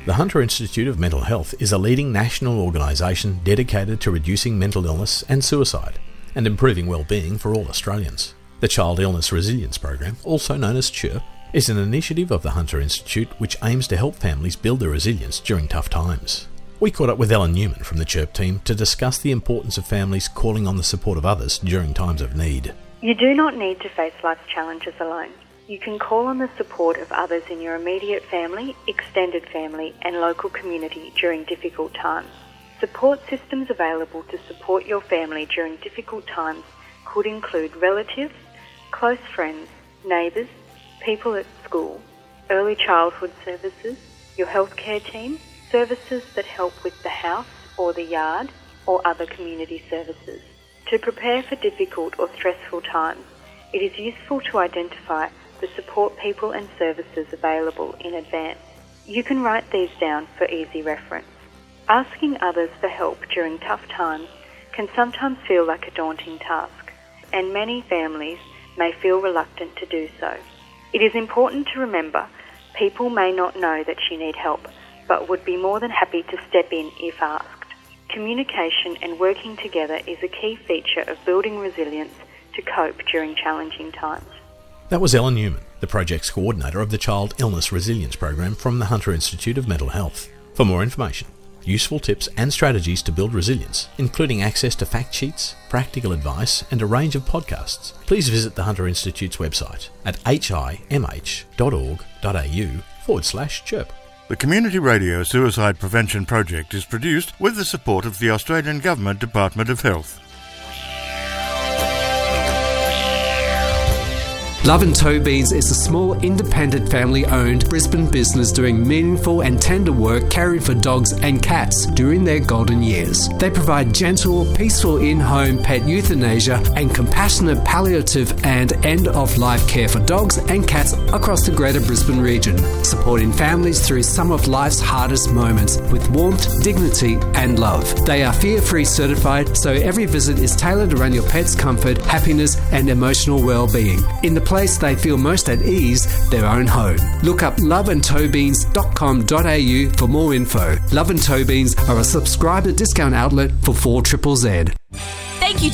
The Hunter Institute of Mental Health is a leading national organisation dedicated to reducing mental illness and suicide and improving well-being for all Australians. The Child Illness Resilience Program, also known as CHIRP, is an initiative of the Hunter Institute which aims to help families build their resilience during tough times. We caught up with Ellen Newman from the CHIRP team to discuss the importance of families calling on the support of others during times of need. You do not need to face life's challenges alone. You can call on the support of others in your immediate family, extended family and local community during difficult times. Support systems available to support your family during difficult times could include relatives, close friends, neighbours, people at school, early childhood services, your healthcare team, services that help with the house or the yard or other community services. To prepare for difficult or stressful times, it is useful to identify the support people and services available in advance. You can write these down for easy reference. Asking others for help during tough times can sometimes feel like a daunting task, and many families may feel reluctant to do so. It is important to remember people may not know that you need help, but would be more than happy to step in if asked. Communication and working together is a key feature of building resilience to cope during challenging times. That was Ellen Newman, the project's coordinator of the Child Illness Resilience Program from the Hunter Institute of Mental Health. For more information, useful tips and strategies to build resilience, including access to fact sheets, practical advice and a range of podcasts, please visit the Hunter Institute's website at himh.org.au/CHIRP. The Community Radio Suicide Prevention Project is produced with the support of the Australian Government Department of Health. Love and Toe Beans is a small, independent, family-owned Brisbane business doing meaningful and tender work caring for dogs and cats during their golden years. They provide gentle, peaceful in-home pet euthanasia and compassionate palliative and end-of-life care for dogs and cats across the Greater Brisbane region, supporting families through some of life's hardest moments with warmth, dignity and love. They are fear-free certified, so every visit is tailored around your pet's comfort, happiness and emotional well-being. In the place they feel most at ease, their own home. Look up loveandtoebeans.com.au for more info. Love and Toe Beans are a subscriber discount outlet for 4ZZZ.